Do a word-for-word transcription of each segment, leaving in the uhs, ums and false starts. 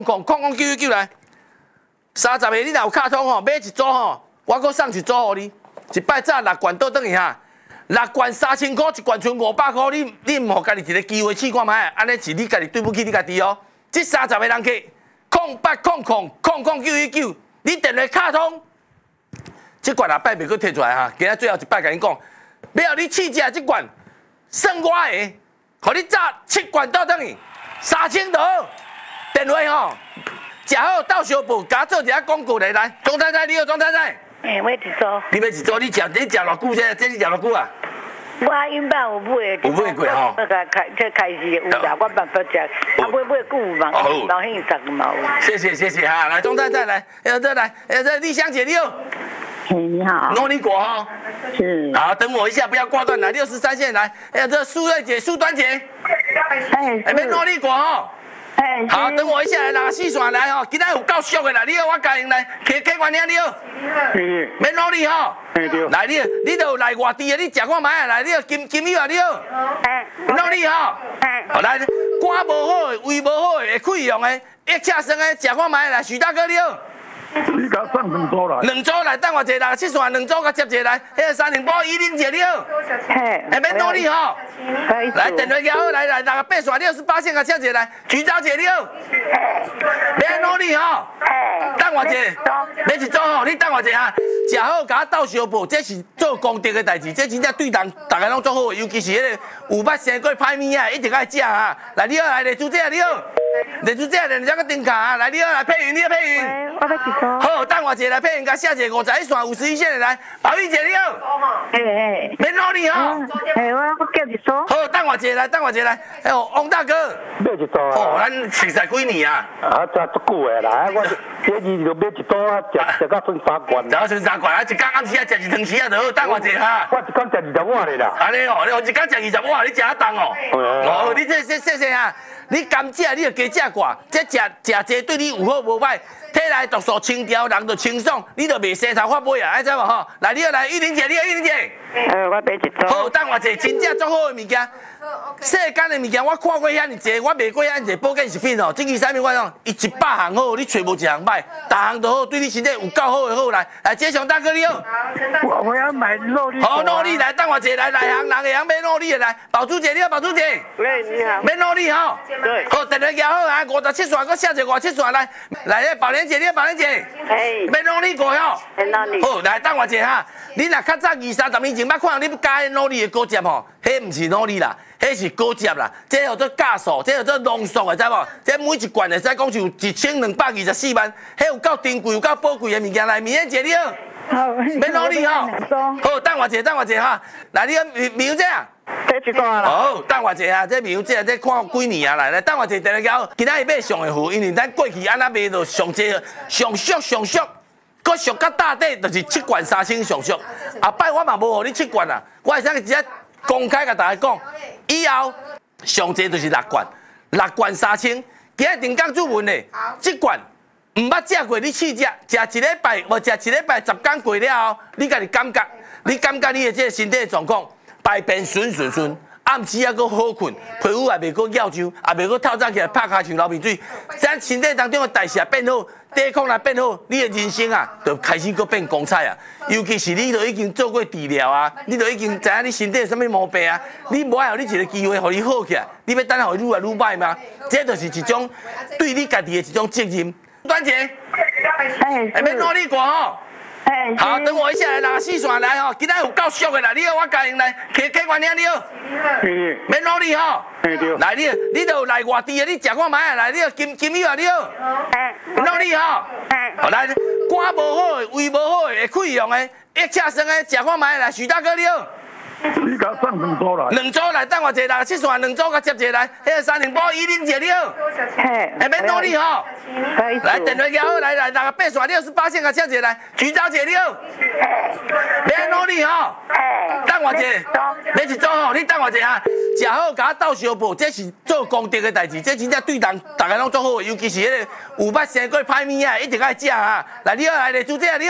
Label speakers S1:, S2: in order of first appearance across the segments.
S1: 空空空九九九来，三十个你若有卡通吼，买一组吼，我搁送一组给你，一摆早六罐倒转去哈，六罐三千块，一罐剩五百块，你你唔互家己一个机会试看卖，安尼是你家己对不起你家己哦。这三十个人客，空八空空空空九九九，你电话卡通，这罐下摆袂搁摕出来哈，今仔最后一摆甲你讲，要你试食这罐，算我的，互你炸七罐倒转去，三千多。 电话吼，食好到小铺，甲做一下广告来来。庄太太，你好，庄太太。
S2: 诶、欸，我一组。
S1: 你要一组，你食你食偌久这？这你食偌久啊？
S2: 我因爸有买的。
S1: 有买过吼。
S2: 我开开这开始有啦，我办法食，啊买买久嘛，老兄十个嘛有。
S1: 谢谢谢谢哈，来庄太太来，哎这来，哎这丽香姐你好。
S2: 嘿，你好。
S1: 糯米果哈。
S2: 是。
S1: 好，等我一下，不要挂断来，六十三线来，哎这苏瑞姐、苏端姐。
S2: 哎。
S1: 哎，免糯米果哈。
S2: 哎，
S1: 好，等我一下来拿四线来吼，今仔有够俗的啦，你好，我教因来，K K 关兄你好，免努力吼，来你，你都来外地的，你食看卖啊，来你金金友啊你好，努力吼，好来，肝无好的，胃无好的，会溃疡的，一车生的，食看卖来，徐大哥你好。
S3: 你甲送两组来，
S1: 两组来，等我一下，七线两组甲接一来，迄个三零八一零姐你好，
S2: 嘿，
S1: 哎免努力吼，来电话摇好，来来，六八线六十八线甲接一来，徐小姐你好，免努力吼，等我一下，买一组吼，你等我一下，食好甲我倒小补，这是做功德的代志，这真正对人大家拢做好，尤其是迄个有捌生过歹物啊，一定爱食啊，来你好，来李主姐你好，李主姐连只个顶卡啊，来你好，来配云你好配云，
S2: 我要一。
S1: 好，等我一下来配人家下一个五十一线、五十一线的来，宝玉姐你好，
S2: 哎哎，
S1: 免努力吼，
S2: 哎我我叫一组。
S1: 好，等我一下来，等我一下来，哎呦，王大哥，
S3: 买一组啊。
S1: 哦，咱熟识几年啊？
S3: 啊，真足久的啦，我第二就买一组啊，食食到剩三罐。
S1: 食到剩三罐啊，一工暗时啊食一汤匙啊就好，等我一下哈。
S3: 我一工食二十碗的啦。
S1: 安尼哦，你一工食二十碗，你食啊重哦。哦，你这这这这啊，你甘蔗你就加食寡，这食食这对你有好无歹。 体内毒素清调，人就清爽，你就袂生头发尾啊，爱知无吼？来，你好来，玉玲姐，你好，玉玲姐。
S2: 呃，我买一组。
S1: 好，等我者真正足好的物件。世间的物件我看过遐尼济，我卖过遐尼济保健食品哦。这支产品我讲，伊一百项好，你找无一项歹，逐项都好，对你身体有够好的好来。来，杰雄大哥你好。
S3: 我我要买肉粒。
S1: 好，努力来，等我者来，内行人会晓买努力的来。宝珠姐你好，宝珠姐。
S2: 喂，你好。
S1: 免努力吼。对。好，电话摇好啊，五十七线，搁写一个五十七线来。来，咧宝莲姐，你好，宝莲姐。
S2: 哎，
S1: 免努力过吼，
S2: 努力。
S1: 好，来等我一下哈。你若较早二三十年前捌看到你加努力的果汁吼，迄毋是努力啦，迄是果汁啦。这叫做加速，这叫做浓缩的，知无？这每一罐会使讲就有一千两百二十四万，迄有够珍贵、有够宝贵的物件来。明艳姐你好，
S2: 好，
S1: 免努力吼。好，等我一下，等我一下哈。来，你个苗姐啊。
S2: 这一段啦。
S1: 好，等我一下，这苗姐这看几年啊来，来等我一下，电话交，今仔日买上会好，因为咱过去安那卖就上济上俗上俗，搁俗到大底就是七罐三千上俗。后摆我嘛无互你七罐啊，我会使直接公开甲大家讲，以后上济就是六罐，六罐三千。今日定岗主问的，这罐唔捌食过，你试食，食一礼拜，无食一礼拜十天过了后，你家己感觉，你感觉你的这个身体的状况？ 排便顺顺顺，暗时还阁好困，皮肤也袂阁咬伤，也袂阁透早起来拍骹像流鼻水。咱身体当中的代谢变好，抵抗力变好，你的人生啊，就开始阁变光彩啊。尤其是你都已经做过治疗啊，你都已经知影你身体有啥物毛病啊，你无爱互你一个机会，互你好起来，你要等互愈来愈歹吗？这就是一种对你家己的一种责任。端姐，
S2: 哎，
S1: 下面努力过吼。 好，等我一下来拿四线来吼，今仔有够俗的啦，你好，我教因来，K K 关兄你好，免努力吼，来你，你都来外地的，你食看卖啊，来你金金友啊你好，努力吼，好来，肝无好的，胃无好的，会溃疡的，一车生的，食看卖来，徐大哥你好。
S3: 你甲送两组来，
S1: 两组来，等我一下，六七线两组甲接一来，迄个三零八一零姐你好，
S2: 嘿，
S1: 下面努力吼，来电话摇好，来来六八线六十八线甲接一来，徐小姐你好，免努力吼，等我一下，买一组吼，你等我一下，食好甲我倒小补，这是做功德的代志，这真正对人大家拢做好，尤其是迄个有捌生过歹物啊，一定爱食啊，来你好，来李主姐你好。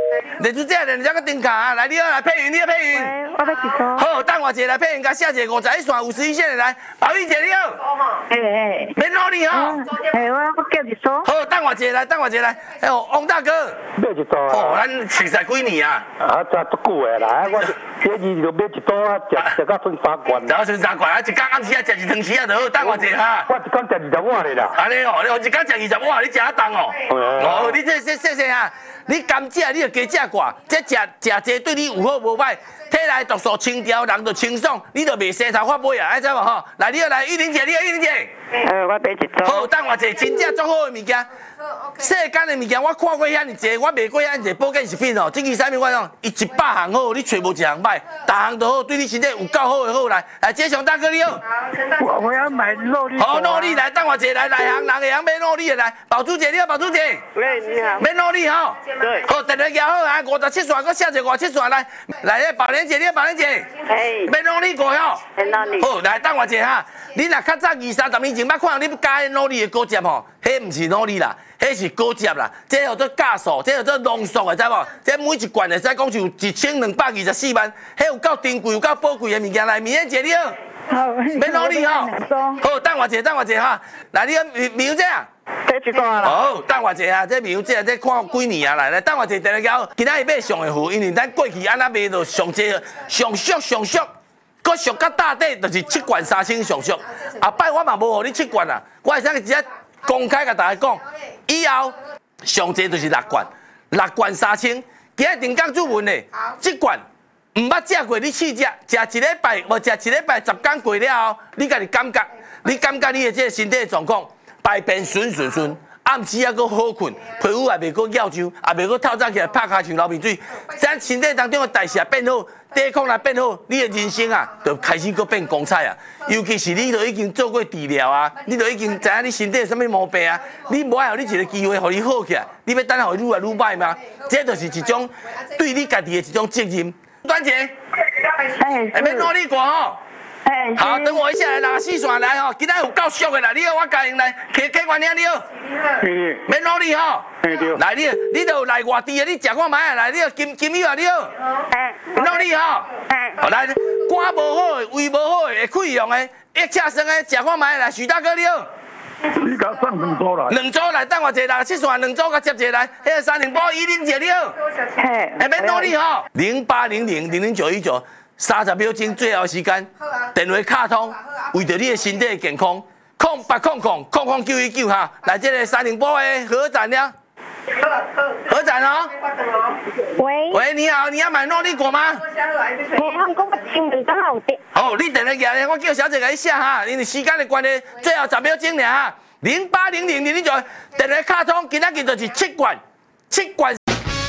S1: 你做这个人家个顶卡啊！来，你好来配音，你好配音。
S2: 喂，我要一组。
S1: 好，等我一下来配音，甲写一个五十一线、五十一线的来，宝玉姐你好。
S2: 哎哎。
S1: 免努力吼。
S2: 哎，我我叫一组。
S1: 好，等我一下来，等我一下来。哎呦，王大哥。
S3: 买一组啊。
S1: 哦，咱熟识几年啊？
S3: 啊，真足久的啦！我这二就买一组啊，食食到剩三罐。
S1: 食到剩三罐啊！一工暗时啊食一汤匙啊就好，等我一下哈。
S3: 我一工食二十碗的啦。
S1: 安尼哦，你一工食二十碗，你食啊重哦。哦，你这这这这啊！你甘蔗你就加食寡，这食食这对你有好无歹，体内毒素清调，人就清爽，你就袂生头发尾啊，爱知无吼？来，你好来，玉玲姐，你好玉玲姐。
S2: 呃，我买一组。
S1: 好，等我一真正足好的物件。世间的物件我看过遐尼济，我卖过遐尼济保健食品哦。这支产品我讲，伊一百项好，你找无一项歹，逐项都好，对你身体有够好的好来。来，杰雄大哥你好。
S3: 我我要买肉粒。
S1: 好，努力来，等我一下来，内行人会晓买努力的来。宝珠姐你好，宝珠姐。
S2: 喂，你好。
S1: 免努力吼。
S2: 对。
S1: 好，电话摇好啊，五十七线，搁写一个五十七线来。来，咧宝莲姐，你好，宝莲姐。
S2: 哎。
S1: 免努力过吼。
S2: 免努力。
S1: 好，来等我一下哈。你若较早二三十年前捌看到你加努力的果汁吼，迄毋是努力啦。迄是果汁啦，这叫做加素，这叫做浓缩的，知无？这每一罐会使讲就一千两百二十四万，迄有够珍贵、有够宝贵的物件来。明姐你好，
S2: 好，
S1: 免努力吼。好，等我一下，等我一下哈。来，你好，苗姐啊。
S2: 这一罐啦。
S1: 好，等我一下，这苗姐这看几年啊来，来等我一下，电话交，今仔日买上会付，因为咱过去安那卖就上济、上俗、上俗，搁俗到大底就是七罐三千上俗。后摆我嘛无互你七罐啊，我会使直接公开甲大家讲。以后上济就是六罐，六罐三千。今日定岗主问的，这罐唔捌食过，你试食，食一礼拜，无食一礼拜十天过了后，你家己感觉，你感觉你的这个身体状况，排便顺顺顺，暗时还阁好困，皮肤也袂阁咬痒，也袂阁透早起来拍骹像流鼻水，咱身体当中的代谢变好。抵抗力变好，你的人生啊，就开始搁变光彩啊。尤其是你都已经做过治疗啊，你都已经知影你身体有啥物毛病啊，你无爱互你一个机会，互你好起来，你要等下互愈来愈歹吗？这就是一种对你家己的一种责任。端姐，
S2: 哎，
S1: 下面努力过吼。
S2: 哎，
S1: 好，等我一下来拿四线来吼，今仔有够俗的啦，你好，我教因来，客客官兄你好，免努力吼。来，你你都来外地的，你食看卖啊！来，你金金友啊，你好，努力吼。好来，肝无好的、胃无好的、会溃疡的、一车生的，食看卖来，徐大哥你好。
S3: 你甲送两组来。
S1: 两组来，等我一下，七线两组甲接一来，迄个三零八一零姐你好。
S2: 嘿，
S1: 下免努力吼。零八零零零零九一九，三十秒钟最后时间，电话卡通，为着你的身体的健康，空八空空空空九一九哈，来这个三零八的何展了。何展哦。
S2: 喂。
S1: 喂，你好，你要买诺丽果吗？
S2: 我讲我听唔到好的。
S1: 哦，你等下过来，我叫小姐给你写哈，因为时间的关系，最后十秒钟尔哈。零八零零零零九，电话卡通，今仔日就是七罐，七罐。